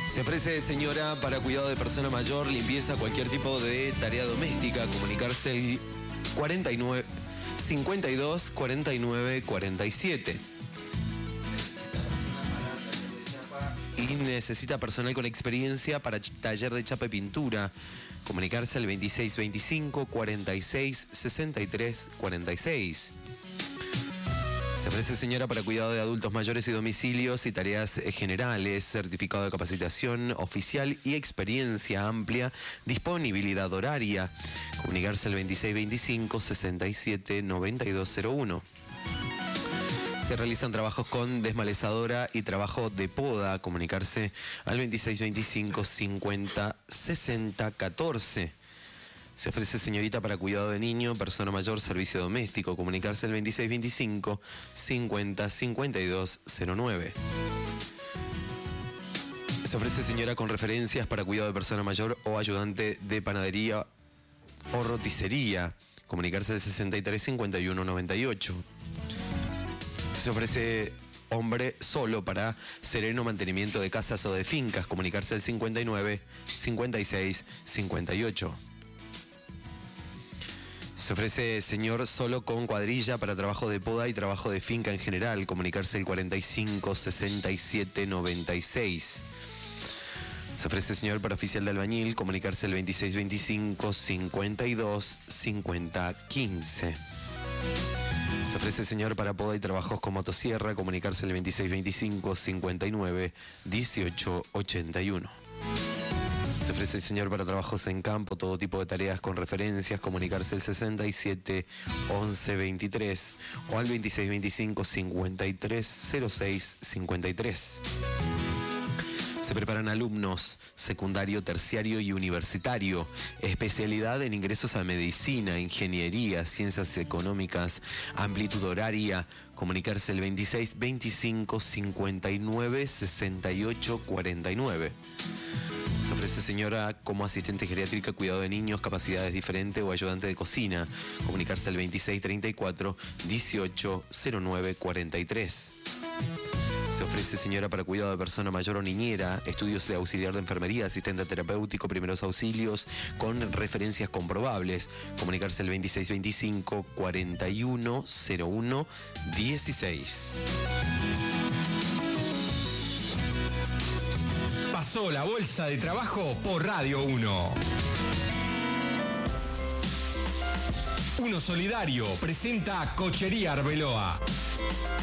Se ofrece señora para cuidado de persona mayor, limpieza, cualquier tipo de tarea doméstica. Comunicarse el 49 52 49 47. Y necesita personal con experiencia para taller de chapa y pintura. Comunicarse al 26 25 46 63 46. Se ofrece señora para cuidado de adultos mayores y domicilios y tareas generales, certificado de capacitación oficial y experiencia amplia, disponibilidad horaria. Comunicarse al 26 25 67 9201. Se realizan trabajos con desmalezadora y trabajo de poda. Comunicarse al 26 25 50 60 14. Se ofrece señorita para cuidado de niño, persona mayor, servicio doméstico. Comunicarse al 26 25 50 52 09. Se ofrece señora con referencias para cuidado de persona mayor o ayudante de panadería o roticería. Comunicarse al 63 51 98. Se ofrece hombre solo para sereno mantenimiento de casas o de fincas. Comunicarse al 59 56 58. Se ofrece señor solo con cuadrilla para trabajo de poda y trabajo de finca en general. Comunicarse el 45 67 96. Se ofrece señor para oficial de albañil. Comunicarse el 26 25 52 50 15. Se ofrece señor para poda y trabajos con motosierra. Comunicarse el 26 25 59 18 81. Se ofrece señor para trabajos en campo, todo tipo de tareas con referencias. Comunicarse el 67 11 23 o al 26 25 53 06 53. Se preparan alumnos secundario, terciario y universitario. Especialidad en ingresos a medicina, ingeniería, ciencias económicas, amplitud horaria. Comunicarse el 26 25 59 68 49. Se ofrece señora como asistente geriátrica, cuidado de niños, capacidades diferentes o ayudante de cocina. Comunicarse al 26 34 18 09 43. Se ofrece señora para cuidado de persona mayor o niñera, estudios de auxiliar de enfermería, asistente terapéutico, primeros auxilios, con referencias comprobables. Comunicarse el 26 25 41 01 16. Pasó la bolsa de trabajo por Radio 1. Uno Solidario presenta Cochería Arbeloa.